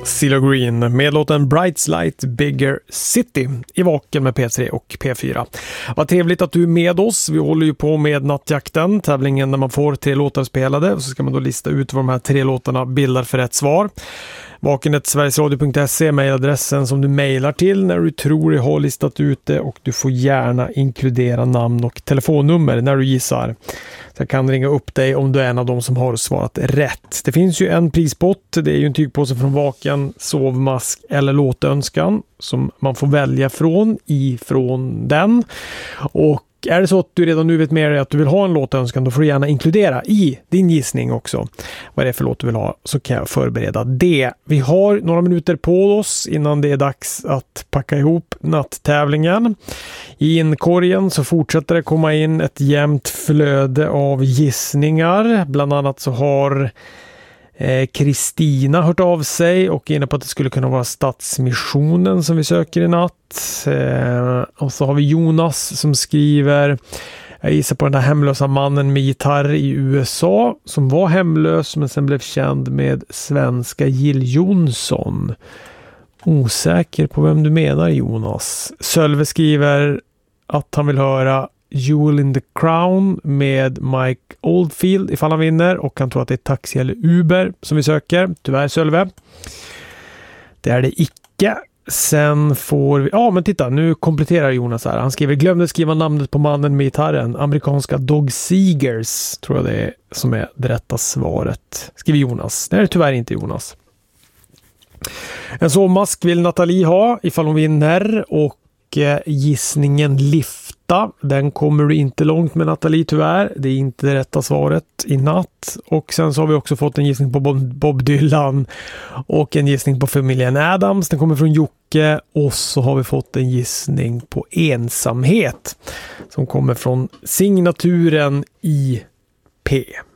CeeLo Green med låten Bright Light Bigger City i Vaken med P3 och P4. Vad trevligt att du är med oss. Vi håller ju på med Nattjakten, tävlingen där man får 3 låtar spelade och så ska man då lista ut vad de här 3 låtarna bildar för rätt svar. Vakenet.sverigesradio.se mejladressen som du mejlar till när du tror jag har listat ut det, och du får gärna inkludera namn och telefonnummer när du gissar. Så jag kan ringa upp dig om du är en av dem som har svarat rätt. Det finns ju en prispott, det är ju en tygpåse från Vaken, sovmask eller låtönskan som man får välja ifrån den. Och är det så att du redan nu vet med dig att du vill ha en låtönskan, då får du gärna inkludera i din gissning också vad det är för låt du vill ha, så kan jag förbereda det. Vi har några minuter på oss innan det är dags att packa ihop natttävlingen. I inkorgen så fortsätter det komma in ett jämnt flöde av gissningar. Bland annat så har Kristina hört av sig och är inne på att det skulle kunna vara Stadsmissionen som vi söker i natt. Och så har vi Jonas som skriver, jag gissar på den där hemlösa mannen med gitarr i USA som var hemlös men sen blev känd med svenska Jill Johnson. Osäker på vem du menar, Jonas. Sölve skriver att han vill höra Jewel in the Crown med Mike Oldfield ifall han vinner, och han tror att det är Taxi eller Uber som vi söker. Tyvärr, Sölve. Det är det icke. Sen får vi... Ja, men titta, nu kompletterar Jonas här. Han skriver, glömde skriva namnet på mannen med gitarren. Amerikanska Dog Seegers tror jag det är som är det rätta svaret. Skriver Jonas. Det är tyvärr inte Jonas. En sovmask vill Nathalie ha ifall hon vinner, och gissningen Lifta, den kommer du inte långt med, Nathalie, tyvärr. Det är inte det rätta svaret i natt. Och sen så har vi också fått en gissning på Bob Dylan och en gissning på familjen Adams. Den kommer från Jocke, och så har vi fått en gissning på ensamhet som kommer från signaturen IP.